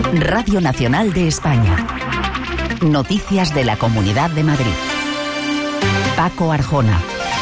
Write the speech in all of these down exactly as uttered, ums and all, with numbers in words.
Radio Nacional de España. Noticias de la Comunidad de Madrid. Paco Arjona.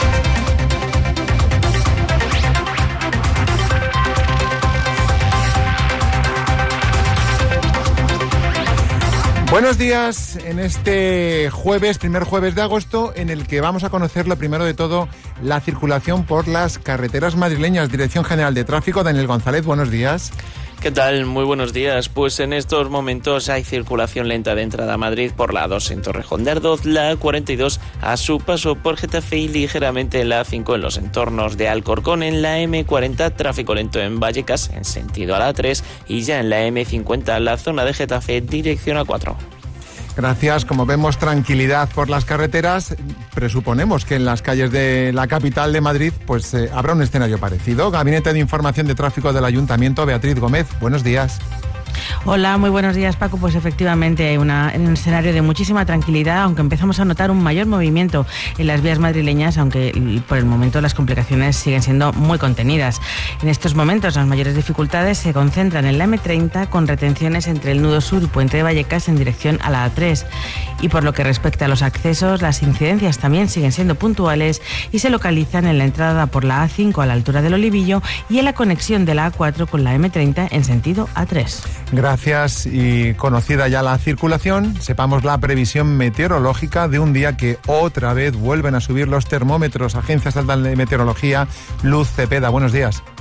Buenos días en este jueves, primer jueves de agosto, en el que vamos a conocer lo primero de todo, la circulación por las carreteras madrileñas. Dirección General de Tráfico, Daniel González, buenos días. ¿Qué tal? Muy buenos días. Pues en estos momentos hay circulación lenta de entrada a Madrid por la A dos en Torrejón de Ardoz, la A cuarenta y dos a su paso por Getafe y ligeramente en la A cinco en los entornos de Alcorcón, en la eme cuarenta tráfico lento en Vallecas en sentido a la A tres y ya en la eme cincuenta la zona de Getafe dirección A cuatro. Gracias. Como vemos tranquilidad por las carreteras, presuponemos que en las calles de la capital de Madrid pues eh, habrá un escenario parecido. Gabinete de Información de Tráfico del Ayuntamiento, Beatriz Gómez, buenos días. Hola, muy buenos días, Paco. Pues efectivamente hay una, un escenario de muchísima tranquilidad, aunque empezamos a notar un mayor movimiento en las vías madrileñas, aunque por el momento las complicaciones siguen siendo muy contenidas. En estos momentos las mayores dificultades se concentran en la eme treinta, con retenciones entre el nudo sur y Puente de Vallecas en dirección a la A tres. Y por lo que respecta a los accesos, las incidencias también siguen siendo puntuales y se localizan en la entrada por la A cinco a la altura del Olivillo y en la conexión de la A cuatro con la eme treinta en sentido A tres. Gracias. Y conocida ya la circulación, sepamos la previsión meteorológica de un día que otra vez vuelven a subir los termómetros. Agencia Estatal de Meteorología, Luz Cepeda, buenos días.